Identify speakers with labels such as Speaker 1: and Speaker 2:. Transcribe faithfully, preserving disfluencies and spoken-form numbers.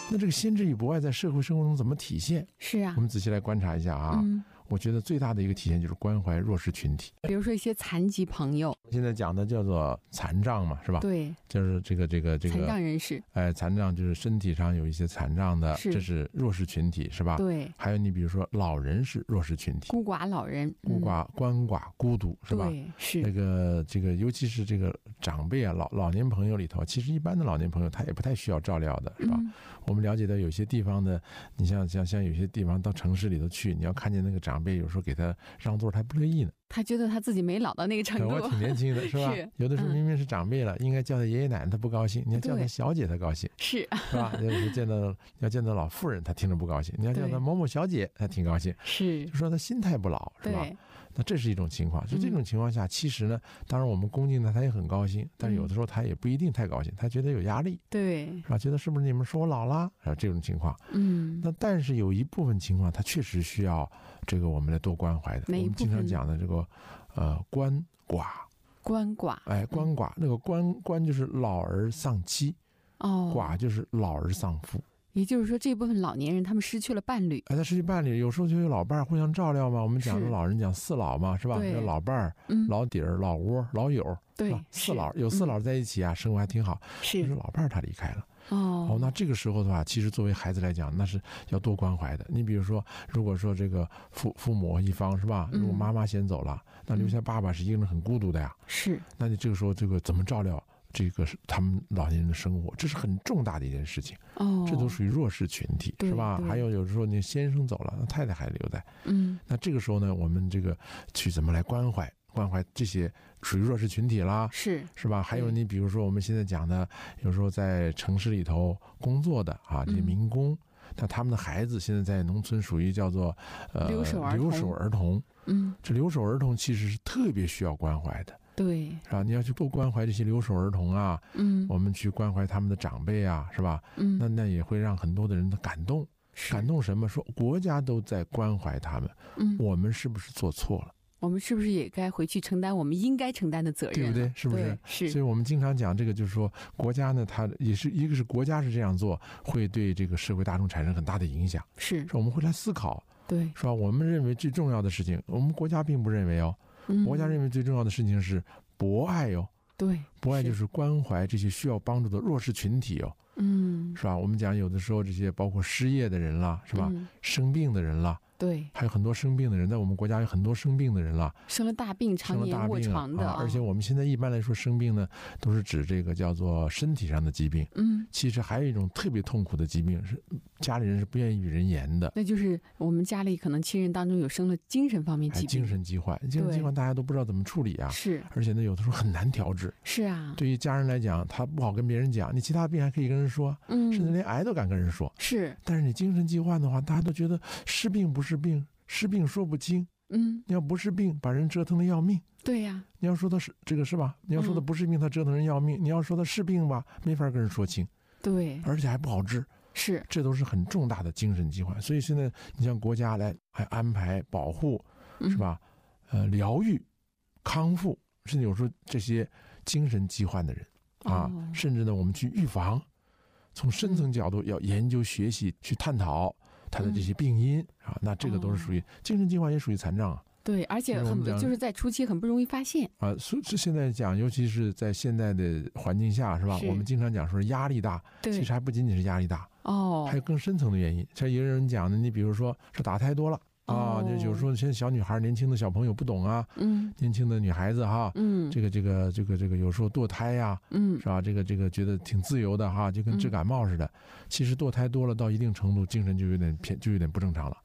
Speaker 1: 那这个先知与博爱在社会生活中怎么体现？
Speaker 2: 是啊，
Speaker 1: 我们仔细来观察一下啊。嗯，我觉得最大的一个体现就是关怀弱势群体，
Speaker 2: 比如说一些残疾朋友，
Speaker 1: 现在讲的叫做残障嘛，是吧？
Speaker 2: 对，
Speaker 1: 就是这个这个这个
Speaker 2: 残障人士，
Speaker 1: 哎，残障就是身体上有一些残障的，这是弱势群体，是吧？
Speaker 2: 对。
Speaker 1: 还有你比如说老人是弱势群体，
Speaker 2: 孤寡老人，
Speaker 1: 孤寡、嗯、鳏寡、孤独，是吧？
Speaker 2: 对，是
Speaker 1: 那个这个，尤其是这个长辈啊，老老年朋友里头，其实一般的老年朋友他也不太需要照料的，是吧？嗯、我们了解到有些地方的，你像像像有些地方到城市里头去，你要看见那个长辈，有时候给他让座，他不乐意呢。
Speaker 2: 他觉得他自己没老到那个程度，
Speaker 1: 我挺年轻的，是吧？是有的时候明明是长辈了，嗯、应该叫他爷爷奶奶，他不高兴；你要叫他小姐，他高兴，
Speaker 2: 是
Speaker 1: 是吧？有时候见到要见到老妇人，他听着不高兴；你要叫他某某小姐，他挺高兴。
Speaker 2: 是，
Speaker 1: 就说他心态不老，是吧？那这是一种情况。就这种情况下，嗯、其实呢，当然我们恭敬他，他也很高兴，但是有的时候他也不一定太高兴，他觉得有压力，
Speaker 2: 对，
Speaker 1: 是吧？觉得是不是你们说我老了？啊，这种情况，
Speaker 2: 嗯，
Speaker 1: 那但是有一部分情况，他确实需要这个我们来多关怀的。我们经常讲的这个。呃，鳏寡，
Speaker 2: 鳏寡，
Speaker 1: 哎，鳏寡，那个鳏鳏就是老儿丧妻，
Speaker 2: 哦，
Speaker 1: 寡就是老儿丧父。
Speaker 2: 也就是说，这部分老年人他们失去了伴侣，
Speaker 1: 哎，他失去伴侣，有时候就有老伴儿互相照料嘛。我们讲的老人讲四老嘛，是吧？有老伴儿、嗯、老底儿、老窝、老友，
Speaker 2: 对，
Speaker 1: 四老有四老在一起啊，嗯、生活还挺好。
Speaker 2: 是，
Speaker 1: 就是老伴儿他离开了。
Speaker 2: 哦，
Speaker 1: 哦，那这个时候的话，其实作为孩子来讲，那是要多关怀的。你比如说，如果说这个父父母一方是吧，如果妈妈先走了，嗯、那留下爸爸是一个人很孤独的呀。
Speaker 2: 是，
Speaker 1: 那你这个时候这个怎么照料这个是他们老年人的生活？这是很重大的一件事情。
Speaker 2: 哦，
Speaker 1: 这都属于弱势群体，是吧？还有有的时候你先生走了，那太太还留在。
Speaker 2: 嗯，
Speaker 1: 那这个时候呢，我们这个去怎么来关怀？关怀这些属于弱势群体啦，
Speaker 2: 是
Speaker 1: 是吧？还有你比如说我们现在讲的，有时候在城市里头工作的啊，这些民工，那、嗯、他们的孩子现在在农村属于叫做呃
Speaker 2: 留守儿童，
Speaker 1: 留守儿童。
Speaker 2: 嗯，
Speaker 1: 这留守儿童其实是特别需要关怀的。
Speaker 2: 对，
Speaker 1: 是吧？你要去多关怀这些留守儿童啊，
Speaker 2: 嗯，
Speaker 1: 我们去关怀他们的长辈啊，是吧？
Speaker 2: 嗯，
Speaker 1: 那那也会让很多的人的感动，感动什么？说国家都在关怀他们，
Speaker 2: 嗯，
Speaker 1: 我们是不是做错了？
Speaker 2: 我们是不是也该回去承担我们应该承担的责任？
Speaker 1: 对不对？是不是？
Speaker 2: 是。
Speaker 1: 所以我们经常讲这个，就是说国家呢，它也是一个是国家是这样做，会对这个社会大众产生很大的影响。
Speaker 2: 是。
Speaker 1: 说我们会来思考，
Speaker 2: 对，
Speaker 1: 是吧？我们认为最重要的事情，我们国家并不认为哦，
Speaker 2: 嗯、
Speaker 1: 国家认为最重要的事情是博爱哦。
Speaker 2: 对，
Speaker 1: 博爱就是关怀这些需要帮助的弱势群体哦，
Speaker 2: 嗯，
Speaker 1: 是吧？我们讲有的时候这些包括失业的人啦，是吧？
Speaker 2: 嗯、
Speaker 1: 生病的人啦。
Speaker 2: 对，
Speaker 1: 还有很多生病的人，在我们国家有很多生病的人了，
Speaker 2: 生了大病，常年卧床的、
Speaker 1: 啊啊。而且我们现在一般来说生病呢，都是指这个叫做身体上的疾病。
Speaker 2: 嗯，
Speaker 1: 其实还有一种特别痛苦的疾病，是家里人是不愿意与人言的。
Speaker 2: 那就是我们家里可能亲人当中有生了精神方面疾病，
Speaker 1: 精神疾患，精神疾患大家都不知道怎么处理啊。
Speaker 2: 是，
Speaker 1: 而且呢，有的时候很难调治。
Speaker 2: 是啊，
Speaker 1: 对于家人来讲，他不好跟别人讲，你其他病还可以跟人说，
Speaker 2: 嗯，
Speaker 1: 甚至连癌都敢跟人说。
Speaker 2: 是，
Speaker 1: 但是你精神疾患的话，大家都觉得是病不是病。是病说不清，
Speaker 2: 嗯，
Speaker 1: 你要不是病，把人折腾的要命，
Speaker 2: 对呀、啊。
Speaker 1: 你要说他是这个是吧？你要说他不是病，他折腾人要命；你要说他是病吧，没法跟人说清，
Speaker 2: 对，
Speaker 1: 而且还不好治，
Speaker 2: 是，
Speaker 1: 这都是很重大的精神疾患。所以现在你像国家来还安排保护，是吧？嗯、呃，疗愈、康复，甚至有时候这些精神疾患的人啊，
Speaker 2: 哦、
Speaker 1: 甚至呢，我们去预防，从深层角度要研究、学习、去探讨。他的这些病因、嗯、啊，那这个都是属于、哦、精神疾患，也属于残障啊。
Speaker 2: 对，而且很就是在初期很不容易发现
Speaker 1: 啊。所以现在讲，尤其是在现在的环境下，是吧？是我们经常讲说压力大，其实还不仅仅是压力大
Speaker 2: 哦，
Speaker 1: 还有更深层的原因。像有人讲的，你比如说是打胎多了。啊，就有时候现在小女孩、年轻的小朋友不懂啊，
Speaker 2: 嗯，
Speaker 1: 年轻的女孩子哈，
Speaker 2: 嗯，
Speaker 1: 这个这个这个这个有时候堕胎呀，
Speaker 2: 嗯，
Speaker 1: 是吧？这个这个觉得挺自由的哈，就跟治感冒似的。嗯、其实堕胎多了到一定程度，精神就有点偏，就有点不正常了。